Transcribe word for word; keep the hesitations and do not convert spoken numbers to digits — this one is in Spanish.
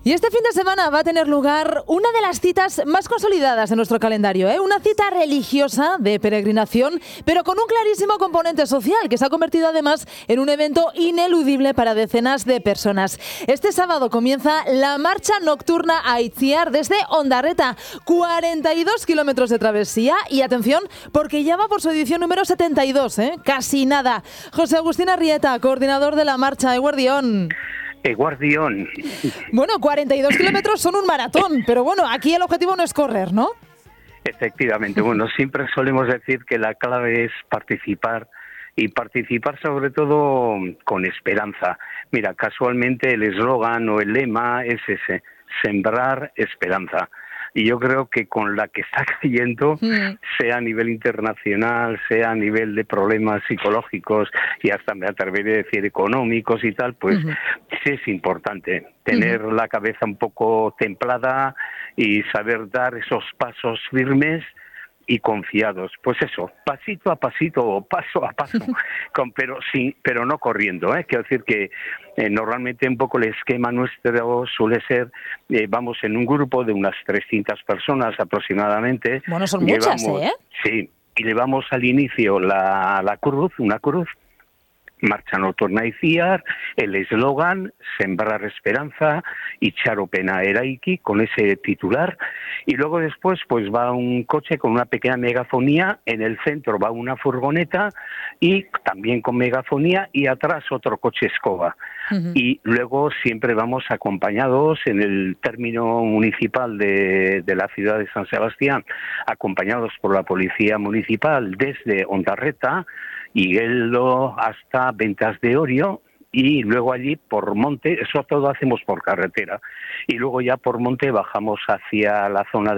Y este fin de semana va a tener lugar una de las citas más consolidadas de nuestro calendario, ¿eh? Una cita religiosa de peregrinación, pero con un clarísimo componente social, que se ha convertido además en un evento ineludible para decenas de personas. Este sábado comienza la marcha nocturna a Itziar desde Ondarreta, cuarenta y dos kilómetros de travesía y atención, porque ya va por su edición número setenta y dos, ¿eh? Casi nada. José Agustín Arrieta, coordinador de la marcha, Eguardión. Eguardión. Bueno, cuarenta y dos kilómetros son un maratón, pero bueno, aquí el objetivo no es correr, ¿no? Efectivamente, bueno, siempre solemos decir que la clave es participar y participar sobre todo con esperanza. Mira, casualmente el eslogan o el lema es ese, sembrar esperanza. Y yo creo que con la que está cayendo, mm. sea a nivel internacional, sea a nivel de problemas psicológicos y hasta me atrevería a decir económicos y tal, pues uh-huh. sí es importante tener uh-huh. la cabeza un poco templada y saber dar esos pasos firmes y confiados, pues eso, pasito a pasito o paso a paso, con, pero sí, pero no corriendo, ¿eh? Quiero decir que eh, normalmente un poco el esquema nuestro suele ser, eh, vamos en un grupo de unas trescientas personas aproximadamente. Bueno, son muchas, llevamos, ¿eh? Sí, y llevamos al inicio la, la cruz, una cruz, marcha nocturna a Itziar, el eslogan, sembrar esperanza, Itxaropena eraiki, con ese titular, y luego después pues va un coche con una pequeña megafonía, en el centro va una furgoneta y también con megafonía y atrás otro coche escoba. Uh-huh. Y luego siempre vamos acompañados en el término municipal de, de la ciudad de San Sebastián, acompañados por la policía municipal desde Ondarreta, Higueldo hasta Ventas de Orio y luego allí por monte, eso todo hacemos por carretera y luego ya por monte bajamos hacia la zona de